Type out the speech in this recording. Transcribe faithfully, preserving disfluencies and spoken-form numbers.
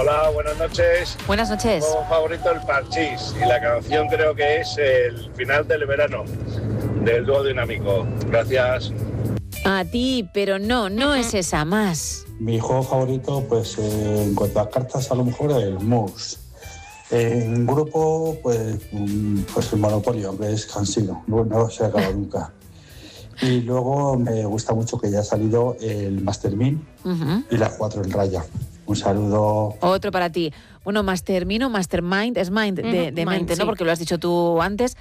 Hola, buenas noches. Buenas noches. Mi juego favorito, el Parchís, y la canción creo que es el final del verano, del dúo dinámico. Gracias. A ti, pero no, no es esa, más. Mi juego favorito, pues eh, en cuanto a cartas, a lo mejor el Mouse. En grupo, pues, pues el Monopoly, aunque es cansino, no, no se acaba nunca. Y luego me gusta mucho que ya ha salido el Mastermind uh-huh. y la cuatro en raya. Un saludo. Otro para ti. Bueno, Mastermind o Mastermind, es Mind de, de Mind, mente, sí. ¿no? Porque lo has dicho tú antes.